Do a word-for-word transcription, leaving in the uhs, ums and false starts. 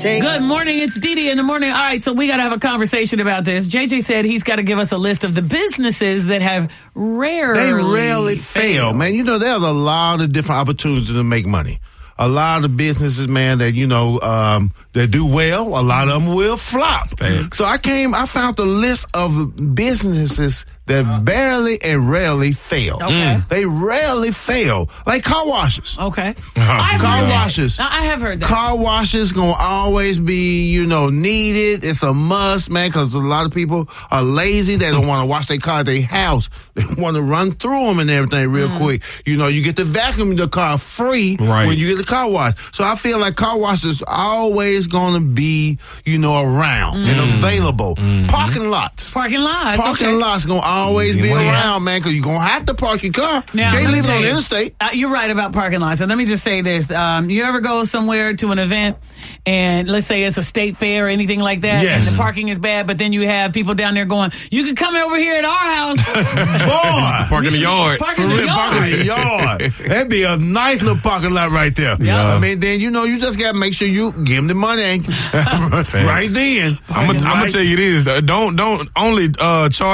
take. Good morning. It's Dee Dee in the morning. All right, so we got to have a conversation about this. J J said he's got to give us a list of the businesses that have rarely They rarely fail, failed. man. You know, there's a lot of different opportunities to make money. A lot of businesses, man, that, you know, um, that do well, a lot of them will flop. Thanks. So I came, I found the list of businesses that barely and rarely fail. Okay. They rarely fail. Like car washes. Okay. Oh, I've car heard that. washes. I have heard that. Car washes gonna always be, you know, needed. It's a must, man, because a lot of people are lazy. They don't want to wash their car at their house. They want to run through them and everything real Mm. quick. You know, you get to vacuum the car free Right. when you get the car wash. So I feel like car washes always gonna be, you know, around and available. Parking lots. Parking lots. Parking okay. lots gonna always Easy be money. around, man, because you're gonna have to park your car. Now, Can't let me leave it tell on the you, interstate. Uh, you're right about parking lots. And let me just say this. Um, you ever go somewhere to an event and let's say it's a state fair or anything like that, Yes. and the parking is bad, but then you have people down there going, you can come over here at our house. Boy! Park in the yard. Park For in the real, park in yard. the yard. That'd be a nice little parking lot right there. Yeah. I mean, then, you know, you just got to make sure you give them the money right then. I'm gonna Right. tell you this. Don't don't only uh, charge